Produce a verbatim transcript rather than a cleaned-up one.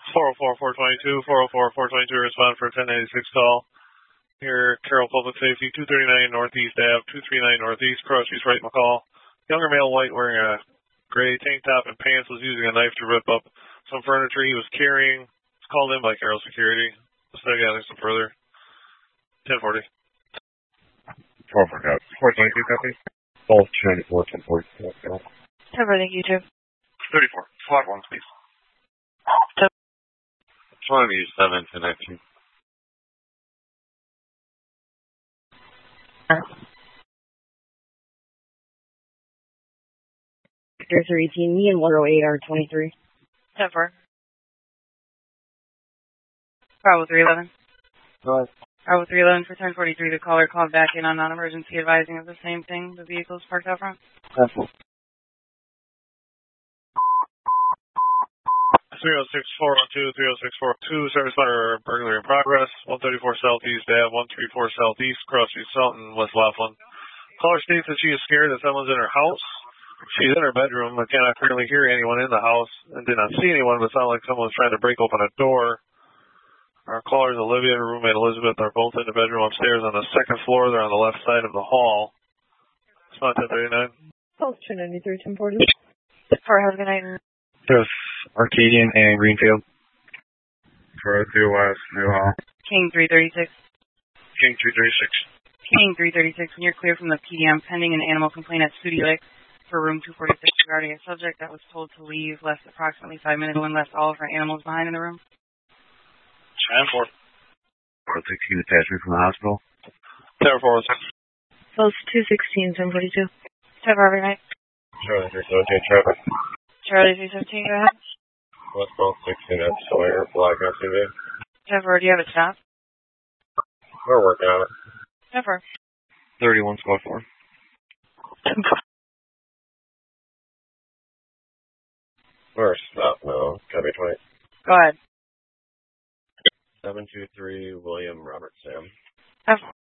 four oh four, four twenty-two, four oh four, four twenty-two, respond for a ten ninety-six call. Here, Carroll Public Safety, two thirty-nine Northeast Ave, two thirty-nine Northeast, Cross Street, right McCall. Younger male, white, wearing a gray tank top and pants, was using a knife to rip up some furniture he was carrying. It's called in by Carroll Security. Let's start gathering some further. ten forty. four four, four twenty-two, copy. Both two ninety-four, ten forty. ten forty, thank you, too. thirty-four. Slot one, please. twenty-seven to nineteen. There's eighteen, me and one oh eight are twenty-three. ten four. Bravo three eleven. Go ahead. Bravo three eleven for ten forty-three. The caller called back in on non-emergency advising of the same thing. The vehicle is parked out front. That's all. three oh six, four oh two, three oh six, four oh two, service letter burglary in progress, one thirty-four Southeast Ave, one thirty-four Southeast, Cross Street, Sultan, West Laughlin. Caller states that she is scared that someone's in her house. She's in her bedroom but cannot currently hear anyone in the house and did not see anyone, but sounded like someone was trying to break open a door. Our callers, Olivia and her roommate Elizabeth, are both in the bedroom upstairs on the second floor. They're on the left side of the hall. It's not ten thirty-nine. Both two ninety-three, ten forty. For have a good night. There's Arcadian and Greenfield. four oh two West, New Hall. King three thirty-six. King three thirty-six. King three thirty-six, when you're clear from the P D M pending an animal complaint at Studi Lake for room two forty-six regarding a subject that was told to leave left approximately five minutes when left all of her animals behind in the room. ten four. four sixteen attachment from the hospital. ten four oh six. Close two sixteen, ten forty-two. ten four every night. Charlie three seventeen traffic. Charlie three seventeen, go ahead. Westbound sixteen at Sawyer, Black S U V. ten four, do you have it stopped? We're working on it. ten four. thirty-one squad four. We're stopped now. Copy twenty. Go ahead. seven two three William Robert Sam. ten four.